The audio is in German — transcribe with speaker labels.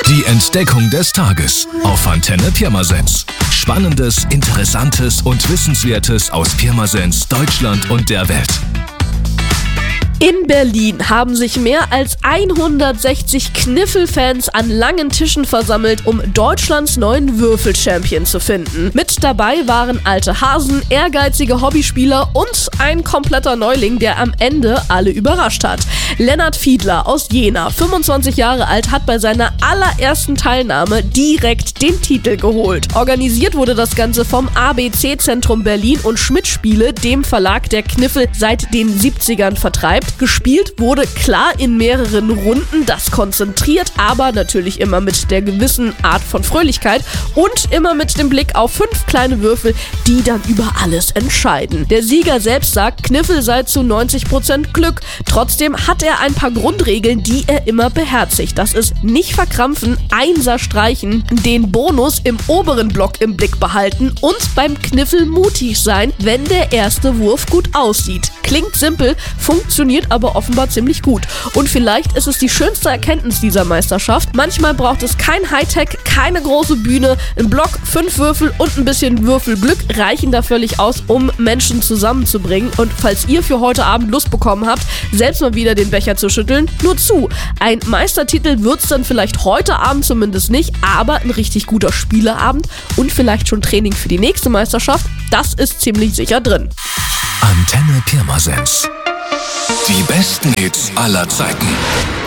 Speaker 1: Die Entdeckung des Tages auf Antenne Pirmasens. Spannendes, Interessantes und Wissenswertes aus Pirmasens, Deutschland und der Welt.
Speaker 2: In Berlin haben sich mehr als 160 Kniffelfans an langen Tischen versammelt, um Deutschlands neuen Würfel-Champion zu finden. Mit dabei waren alte Hasen, ehrgeizige Hobbyspieler und ein kompletter Neuling, der am Ende alle überrascht hat. Lennart Fiedler aus Jena, 25 Jahre alt, hat bei seiner allerersten Teilnahme direkt den Titel geholt. Organisiert wurde das Ganze vom ABC-Zentrum Berlin und Schmidt Spiele, dem Verlag, der Kniffel seit den 70ern vertreibt. Gespielt wurde klar in mehreren Runden, das konzentriert, aber natürlich immer mit der gewissen Art von Fröhlichkeit und immer mit dem Blick auf 5 kleine Würfel, die dann über alles entscheiden. Der Sieger selbst sagt, Kniffel sei zu 90% Glück. Trotzdem hat er ein paar Grundregeln, die er immer beherzigt. Das ist nicht verkrampfen, Einser streichen, den Bonus im oberen Block im Blick behalten und beim Kniffel mutig sein, wenn der erste Wurf gut aussieht. Klingt simpel, funktioniert aber offenbar ziemlich gut. Und vielleicht ist es die schönste Erkenntnis dieser Meisterschaft. Manchmal braucht es kein Hightech, keine große Bühne, ein Block, 5 Würfel und ein bisschen Würfelglück reichen da völlig aus, um Menschen zusammenzubringen. Und falls ihr für heute Abend Lust bekommen habt, selbst mal wieder den Becher zu schütteln, nur zu. Ein Meistertitel wird's dann vielleicht heute Abend zumindest nicht, aber ein richtig guter Spieleabend und vielleicht schon Training für die nächste Meisterschaft, das ist ziemlich sicher drin.
Speaker 1: Antenne Pirmasens. Die besten Hits aller Zeiten.